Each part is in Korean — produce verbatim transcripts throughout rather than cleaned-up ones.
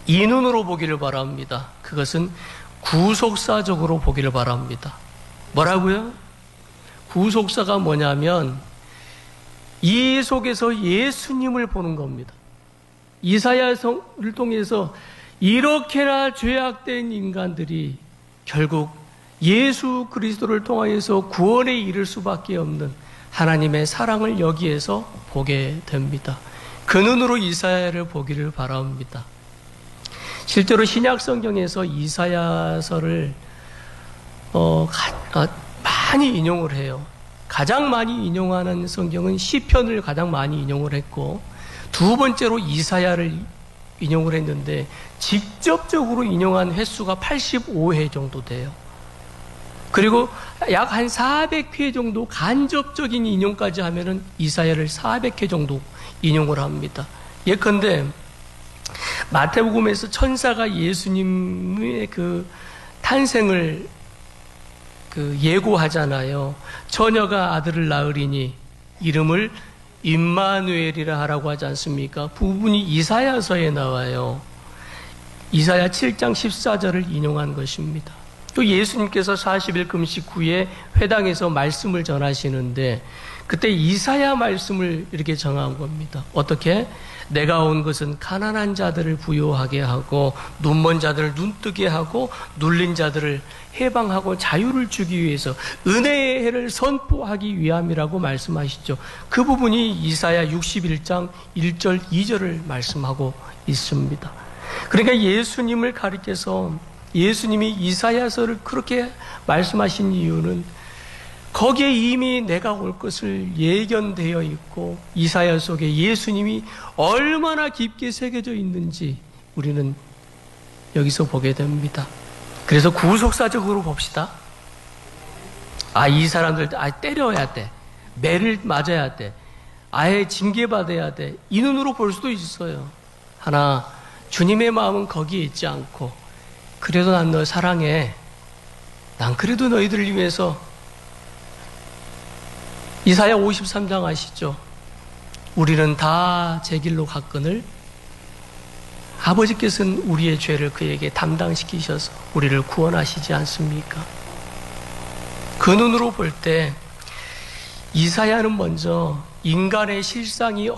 이 눈으로 보기를 바랍니다. 그것은 구속사적으로 보기를 바랍니다. 뭐라고요? 구속사가 뭐냐면 이 속에서 예수님을 보는 겁니다. 이사야서를 통해서 이렇게나 죄악된 인간들이 결국 예수 그리스도를 통하여서 구원에 이를 수밖에 없는 하나님의 사랑을 여기에서 보게 됩니다. 그 눈으로 이사야를 보기를 바랍니다. 실제로 신약 성경에서 이사야서를 어, 가, 아, 많이 인용을 해요. 가장 많이 인용하는 성경은 시편을 가장 많이 인용을 했고 두 번째로 이사야를 인용을 했는데 직접적으로 인용한 횟수가 팔십오 회 정도 돼요. 그리고 약 한 사백 회 정도 간접적인 인용까지 하면은 이사야를 사백 회 정도 인용을 합니다. 예컨대 마태복음에서 천사가 예수님의 그 탄생을 그 예고하잖아요. 처녀가 아들을 낳으리니 이름을 임마누엘이라 하라고 하지 않습니까? 부분이 이사야서에 나와요. 이사야 칠 장 십사 절을 인용한 것입니다. 또 예수님께서 사십 일 금식 후에 회당에서 말씀을 전하시는데 그때 이사야 말씀을 이렇게 정한 겁니다. 어떻게? 내가 온 것은 가난한 자들을 부요하게 하고 눈먼 자들을 눈뜨게 하고 눌린 자들을 해방하고 자유를 주기 위해서 은혜의 해를 선포하기 위함이라고 말씀하시죠. 그 부분이 이사야 육십일 장 일 절 이 절을 말씀하고 있습니다. 그러니까 예수님을 가리켜서 예수님이 이사야서를 그렇게 말씀하신 이유는 거기에 이미 내가 올 것을 예견되어 있고 이사야 속에 예수님이 얼마나 깊게 새겨져 있는지 우리는 여기서 보게 됩니다. 그래서 구속사적으로 봅시다. 아, 이 사람들 아 때려야 돼. 매를 맞아야 돼. 아예 징계받아야 돼. 이 눈으로 볼 수도 있어요. 하나, 주님의 마음은 거기에 있지 않고 그래도 난 너 사랑해. 난 그래도 너희들을 위해서 이사야 오십삼 장 아시죠? 우리는 다 제 길로 갔거늘 아버지께서는 우리의 죄를 그에게 담당시키셔서 우리를 구원하시지 않습니까? 그 눈으로 볼 때 이사야는 먼저 인간의 실상이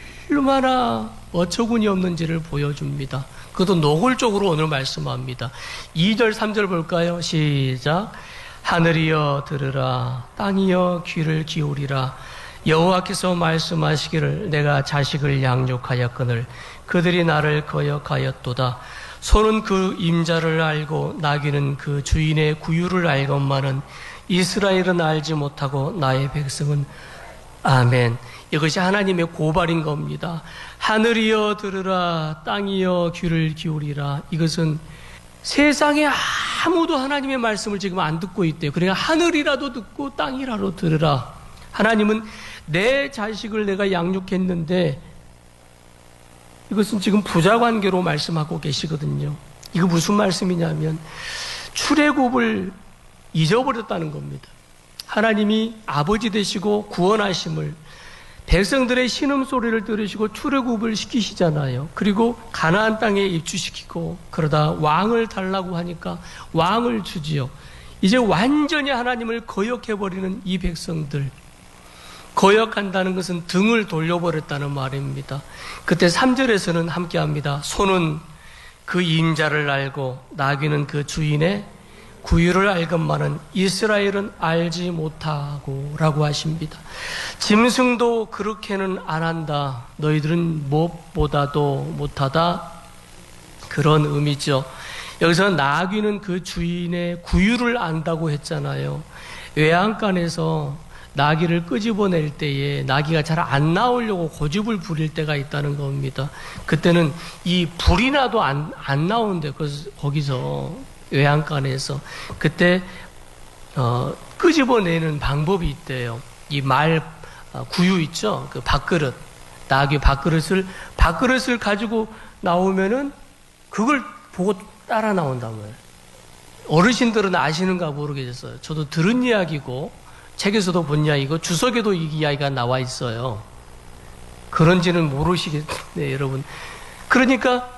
얼마나 어처구니 없는지를 보여줍니다. 그것도 노골적으로 오늘 말씀합니다. 이 절 삼 절 볼까요? 시작. 하늘이여 들으라, 땅이여 귀를 기울이라. 여호와께서 말씀하시기를 내가 자식을 양육하였거늘 그들이 나를 거역하였도다. 소는 그 임자를 알고 나귀는 그 주인의 구유를 알건만은 이스라엘은 알지 못하고 나의 백성은 아멘. 이것이 하나님의 고발인 겁니다. 하늘이여 들으라, 땅이여 귀를 기울이라. 이것은 세상에 아무도 하나님의 말씀을 지금 안 듣고 있대요. 그러니까 하늘이라도 듣고 땅이라도 들으라. 하나님은 내 자식을 내가 양육했는데 이것은 지금 부자관계로 말씀하고 계시거든요. 이거 무슨 말씀이냐면 출애굽을 잊어버렸다는 겁니다. 하나님이 아버지 되시고 구원하심을 백성들의 신음소리를 들으시고 출애굽을 시키시잖아요. 그리고 가나안 땅에 입주시키고 그러다 왕을 달라고 하니까 왕을 주지요. 이제 완전히 하나님을 거역해버리는 이 백성들, 거역한다는 것은 등을 돌려버렸다는 말입니다. 그때 삼 절에서는 함께합니다. 소는 그 임자를 알고 나귀는 그 주인의 구유를 알건만은 이스라엘은 알지 못하고 라고 하십니다. 짐승도 그렇게는 안 한다. 너희들은 무엇보다도 못하다. 그런 의미죠. 여기서 나귀는 그 주인의 구유를 안다고 했잖아요. 외양간에서 나귀를 끄집어낼 때에 나귀가 잘 안 나오려고 고집을 부릴 때가 있다는 겁니다. 그때는 이 불이 나도 안, 안 나오는데 거기서 외양간에서 그때 어, 끄집어내는 방법이 있대요. 이 말 구유 있죠? 그 밥그릇, 나귀 밥그릇을 밥그릇을 가지고 나오면은 그걸 보고 따라 나온다고요. 어르신들은 아시는가 모르겠어요. 저도 들은 이야기고 책에서도 본 이야기고 주석에도 이 이야기가 나와 있어요. 그런지는 모르시겠네, 여러분. 그러니까